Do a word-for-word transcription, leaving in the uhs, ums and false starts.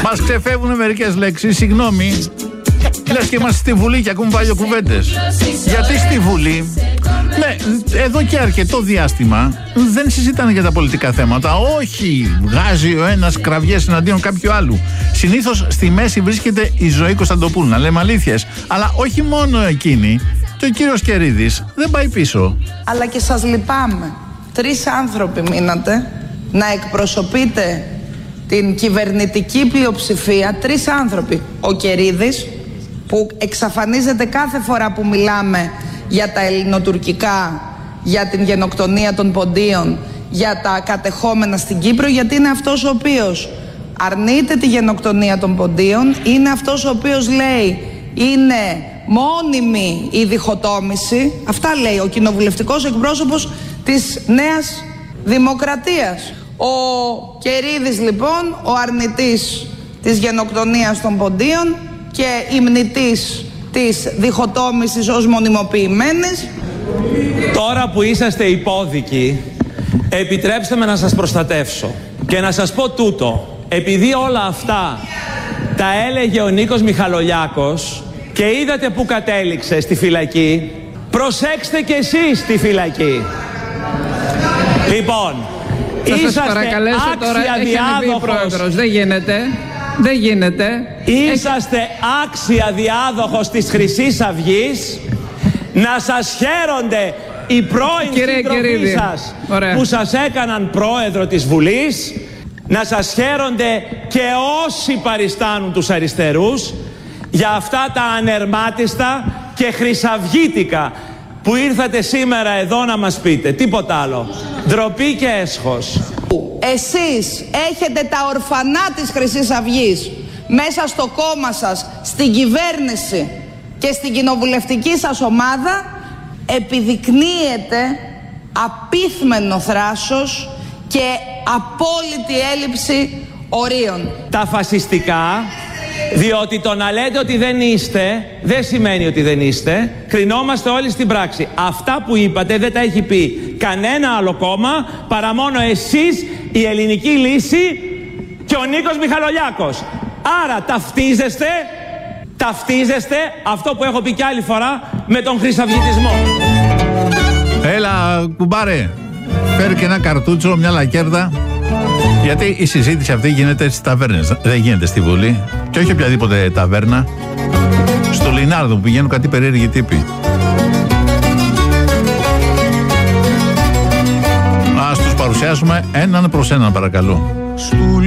Μας ξεφεύγουν μερικές λέξεις, συγγνώμη. Λες και είμαστε στη Βουλή και ακούμε παλιοκουβέντες. Γιατί στη Βουλή, ναι, εδώ και αρκετό διάστημα δεν συζητάνε για τα πολιτικά θέματα. Όχι, βγάζει ο ένας κραυγές εναντίον κάποιου άλλου. Συνήθως στη μέση βρίσκεται η Ζωή Κωνσταντοπούλου, να λέμε αλήθειες. Αλλά όχι μόνο εκείνη, και ο κύριος Κερίδης δεν πάει πίσω. Αλλά και σας λυπάμαι. Τρεις άνθρωποι μείνατε να εκπροσωπείτε την κυβερνητική πλειοψηφία. Τρεις άνθρωποι. Ο Κερίδης, που εξαφανίζεται κάθε φορά που μιλάμε για τα ελληνοτουρκικά, για την γενοκτονία των Ποντίων, για τα κατεχόμενα στην Κύπρο, γιατί είναι αυτός ο οποίος αρνείται τη γενοκτονία των Ποντίων, είναι αυτός ο οποίος λέει είναι μόνιμη η διχοτόμηση. Αυτά λέει ο κοινοβουλευτικός εκπρόσωπος της Νέας Δημοκρατίας. Ο Κερίδης λοιπόν, ο αρνητής της γενοκτονίας των Ποντίων και υμνητής της διχοτόμησης ως μονιμοποιημένης. Τώρα που είσαστε υπόδικοι, επιτρέψτε με να σας προστατεύσω και να σας πω τούτο. Επειδή όλα αυτά τα έλεγε ο Νίκος Μιχαλολιάκος και είδατε που κατέληξε στη φυλακή, προσέξτε και εσείς στη φυλακή. Λοιπόν, θα είσαστε σας παρακαλέσω τώρα, άξια διάδοχος. Δεν γίνεται. Δεν γίνεται. Είσαστε άξια διάδοχος της Χρυσής Αυγής. Να σας χαίρονται οι πρώην σύντροφοί σας που σας έκαναν πρόεδρο της Βουλής. Να σας χαίρονται και όσοι παριστάνουν τους αριστερούς για αυτά τα ανερμάτιστα και χρυσαυγίτικα που ήρθατε σήμερα εδώ να μας πείτε. Τίποτα άλλο. Ντροπή και έσχος. Εσείς έχετε τα ορφανά της Χρυσής Αυγής μέσα στο κόμμα σας, στην κυβέρνηση και στην κοινοβουλευτική σας ομάδα. Επιδεικνύεται απίθμενο θράσος και απόλυτη έλλειψη ορίων. Τα φασιστικά, διότι το να λέτε ότι δεν είστε δεν σημαίνει ότι δεν είστε. Κρινόμαστε όλοι στην πράξη. Αυτά που είπατε δεν τα έχει πει κανένα άλλο κόμμα παρά μόνο εσείς, η Ελληνική Λύση και ο Νίκος Μιχαλολιάκος. Άρα ταυτίζεστε, ταυτίζεστε αυτό που έχω πει κι άλλη φορά με τον χρυσαυγητισμό. Έλα κουμπάρε, φέρει και ένα καρτούτσο, μια λακέρδα. Γιατί η συζήτηση αυτή γίνεται στις ταβέρνες, δεν γίνεται στη Βουλή. Και όχι οποιαδήποτε ταβέρνα. Στο Λινάρδο που πηγαίνουν κάτι περίεργοι τύποι. Ας τους παρουσιάσουμε έναν προς έναν, παρακαλώ.